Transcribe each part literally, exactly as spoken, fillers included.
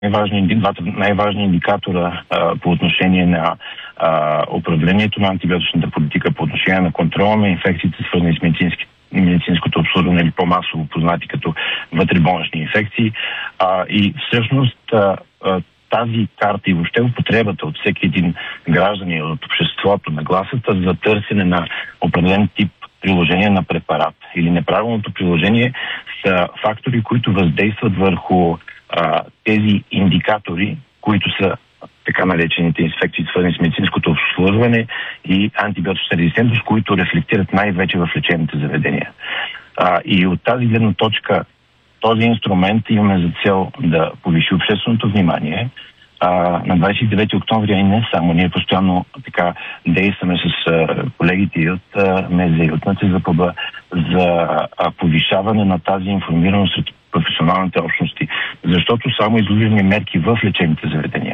най-важни, двата най-важни индикатора а, по отношение на а, управлението на антибиотичната политика, по отношение на контрола на инфекциите, свързани с медицински, медицинското обслужване или по-масово познати като вътреболнични инфекции. А, и всъщност а, а, тази карта и въобще употребата от всеки един гражданин от обществото, нагласата за търсене на определен тип приложение на препарат или неправилното приложение са фактори, които въздействат върху а, тези индикатори, които са така наречените инфекции, свързани с медицинското обслужване и антибиотична резистентност, които рефлектират най-вече в лечебните заведения. А, и от тази гледна точка този инструмент имаме за цел да повиши общественото внимание. А, на двадесет и девети октомври, и не само, ние постоянно така действаме с а, колегите и от а, МЕЗ и от НЦЗПБ за а, повишаване на тази информираност сред професионалните общности, защото само изложени мерки в лечебните заведения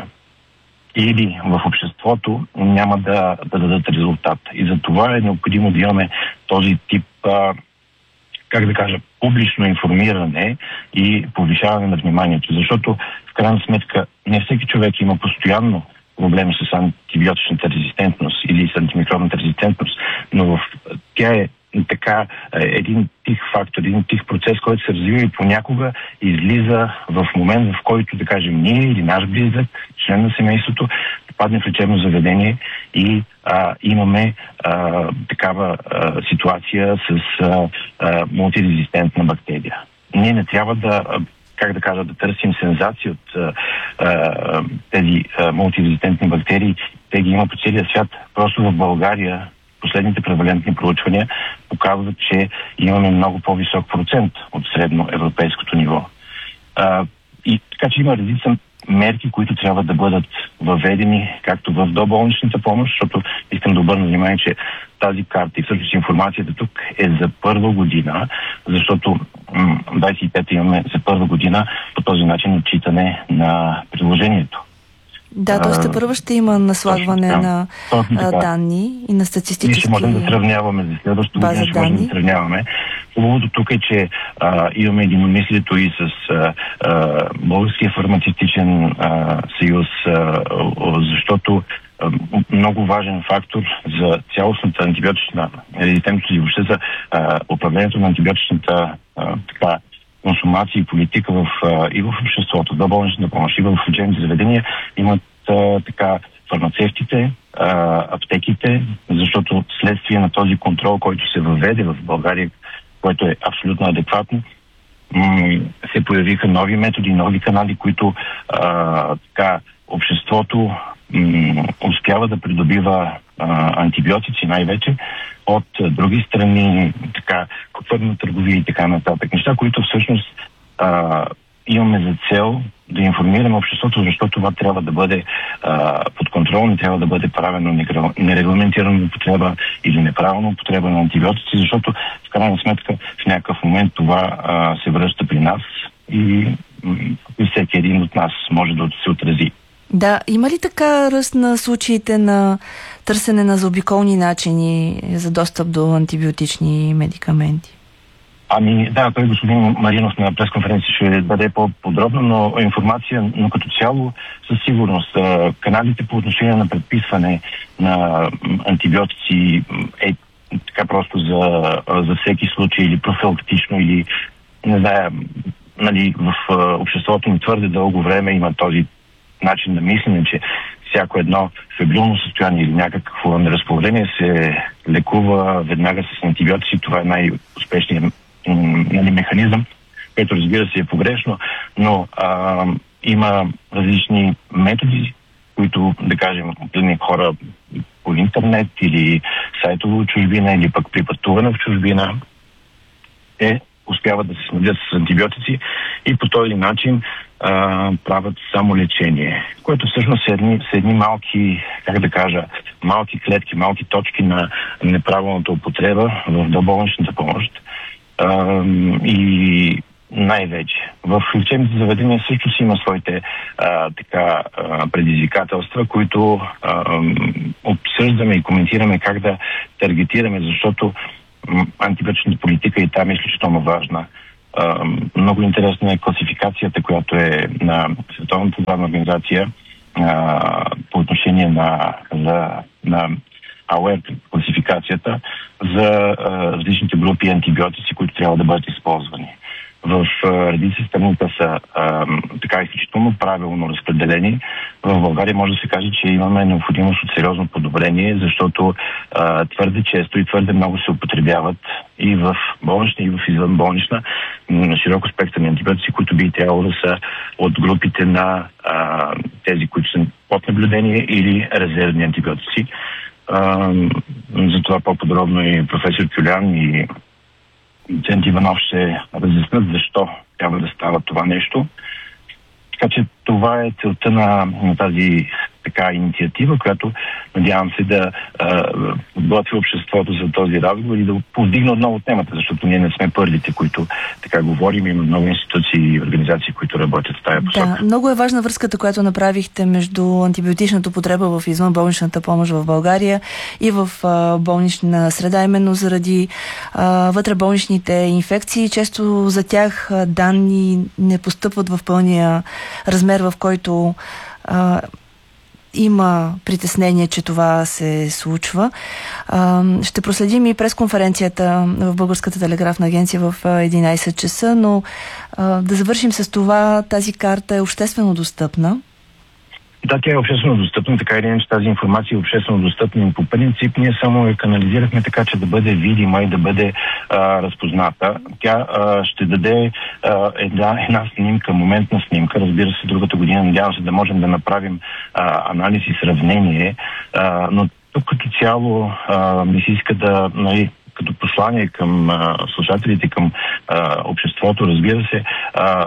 или в обществото няма да, да дадат резултат. И за това е необходимо да имаме този тип, а, как да кажа, публично информиране и повишаване на вниманието. Защото в крайна сметка не всеки човек има постоянно проблеми с антибиотичната резистентност или с антимикробната резистентност, но в, тя е така един тих фактор, един тих процес, който се развива и понякога излиза в момент, в който, да кажем, ние или наш близък, член на семейството, попадне в лечебно заведение и а, имаме а, такава а, ситуация с а, а, мултирезистентна бактерия. Ние не трябва да, как да кажа, да търсим сензации от а, а, тези а, мултирезистентни бактерии. Те ги има по целия свят. Просто в България последните превалентни проучвания показват, че имаме много по-висок процент от средно европейското ниво. А, и така че има редица мерки, които трябва да бъдат въведени както в доболничната помощ, защото искам да обърна внимание, че тази карта и всъщност информацията тук е за първа година, защото м- двадесет и пета имаме за първа година по този начин отчитане на приложението. Да, т.е. първо ще има наслагване точно, на точно данни и на статистически ние ще можем да сравняваме за следващото година, ще можем да сравняваме. Хубавото тук е, че а, имаме единомислието и с а, а, Българския фармацевтичен а, съюз, а, защото а, много важен фактор за цялостната антибиотична резистентност и въобще за а, управлението на антибиотичната а, така, консумация и политика в, а, и в обществото, в доболнична помощ и в лечебните заведения имат а, така фармацевтите, а, аптеките, защото следствие на този контрол, който се въведе в България, който е абсолютно адекватно, м- се появиха нови методи, нови канали, които а, така обществото м- успява да придобива а, антибиотици най-вече от а, други страни, така, купърна търговия и така нататък. Неща, които всъщност а, имаме за цел да информираме обществото, защото това трябва да бъде а, под контрол, не трябва да бъде правено нерегламентирана употреба или неправилна употреба на антибиотици, защото в крайна сметка в някакъв момент това а, се връща при нас и, и всеки един от нас може да се отрази. Да, има ли така ръст на случаите на търсене на заобиколни начини за достъп до антибиотични медикаменти? Ами да, той господин Маринов на пресконференция ще даде по-подробно, но информация, но като цяло със сигурност каналите по отношение на предписване на антибиотици е така просто за, за всеки случай или профилактично или не знае, нали, в обществото ни твърде дълго време има този начин на мислене, че всяко едно фебрилно състояние или някакво неразположение се лекува веднага с антибиотици. Това е най-успешният нали, механизъм, който разбира се е погрешно, но а, има различни методи, които, да кажем, определени хора по интернет или сайтово от чужбина или пък при пътуване в чужбина е успяват да се снабдят с антибиотици и по този начин а, правят само лечение, което всъщност са едни, са едни малки, как да кажа, малки клетки, малки точки на неправилната употреба в доболничната помощ. А, и най-вече в лечебните заведения също си има своите а, така а, предизвикателства, които а, обсъждаме и коментираме как да таргетираме, защото м, антибиотичната политика и там е изключително важна. а, много интересна е класификацията, която е на Световната здравна организация а, по отношение на, за, на АОЕР класификацията за а, различните групи антибиотици, които трябва да бъдат използвани. В редица страните са а, така изключително правилно разпределени. В България може да се каже, че имаме необходимост от сериозно подобрение, защото а, твърде често и твърде много се употребяват и в болнична, и в извънболнична на широко спектърни антибиотици, които би трябвало да са от групите на а, тези, които са под наблюдение или резервни антибиотици. А, за това по-подробно и професор Кюлян и доцент Иванов ще разяснят защо трябва да става това нещо. Така че това е целта на, на тази така инициатива, която надявам се да подготви обществото за този разговор и да повдигне отново темата, защото ние не сме първите, които така говорим. Има много институции и организации, които работят в тази посока. Да, много е важна връзката, която направихте между антибиотичната употреба в извънболничната помощ в България и в а, болнична среда, именно заради а, вътреболничните инфекции. Често за тях а, данни не постъпват в пълния размер, в който а, има притеснение, че това се случва. Ще проследим и пресконференцията в Българската телеграфна агенция в единайсет часа, но да завършим с това. Тази карта е обществено достъпна. Да, тя е обществено достъпна, така или иначе тази информация е обществено достъпна. По принцип ние само я канализирахме така, че да бъде видима и да бъде а, разпозната. Тя а, ще даде а, една, една снимка, моментна снимка. Разбира се, другата година надявам се да можем да направим а, анализ и сравнение, а, но тук като цяло а, ми се иска да, нали, като послание към а, слушателите, към а, обществото, разбира се, а,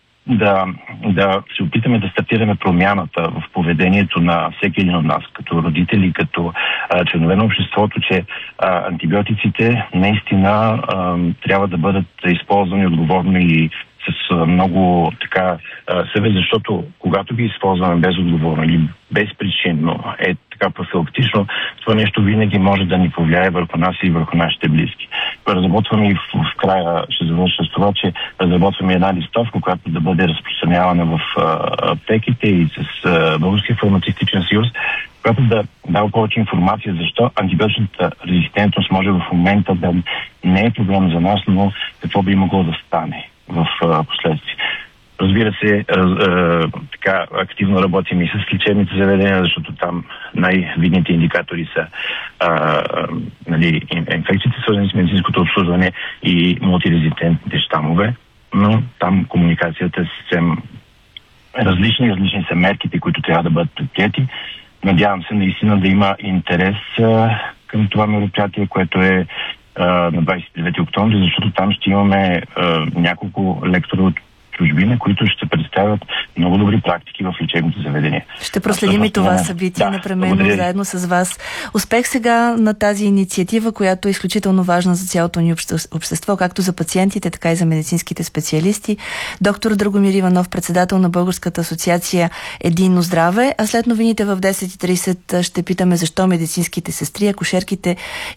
Да, да се опитаме да стартираме промяната в поведението на всеки един от нас, като родители, като а, членове на обществото, че а, антибиотиците наистина а, трябва да бъдат използвани отговорно и с а, много така съвест, защото когато ги използваме безотговорно или безпричинно, е така профилактично, това нещо винаги може да ни повлияе върху нас и върху нашите близки. Разработваме и в, в края, ще завърша с това, че разработваме една листовка, която да бъде разпространявана в а, аптеките и с а, Българския фармацевтичен съюз, която да дава повече информация защо антибиотичната резистентност може в момента да не е проблем за нас, но какво би могло да стане в а, последствие. Разбира се, раз, а, така активно работим и с лечебните заведения, защото там най-видните индикатори са а, а, нали, инфекциите, свързани с медицинското обслужване и мултирезистентните щамове, но там комуникацията е съвсем различни, различни са мерките, които трябва да бъдат предприети. Надявам се наистина да има интерес а, към това мероприятие, което е а, на двадесет и девети октомври, защото там ще имаме а, няколко лектора от чужбина, които ще представят много добри практики в лечебните заведения. Ще проследим и това събитие да, непременно благодаря. Заедно с вас. Успех сега на тази инициатива, която е изключително важна за цялото ни общество, както за пациентите, така и за медицинските специалисти. Доктор Драгомир Иванов, председател на Българската асоциация Единно здраве. А след новините в десет и тридесет ще питаме защо медицинските сестри, акушерките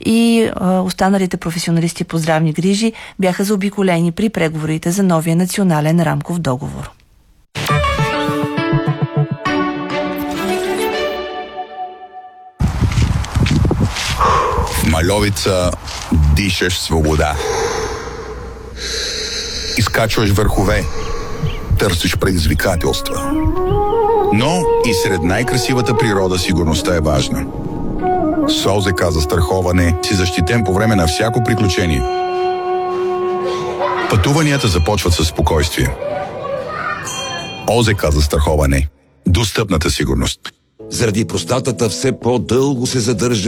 и а, останалите професионалисти по здравни грижи бяха заобиколени при преговорите за новия национален рамков договор. В Мальовица дишаш свобода. Изкачваш върхове, търсиш предизвикателства. Но и сред най-красивата природа сигурността е важна. С ОЗК застраховане си защитен по време на всяко приключение. Пътуванията започват със спокойствие. ОЗК застраховане. Достъпната сигурност. Заради простатата все по-дълго се задържа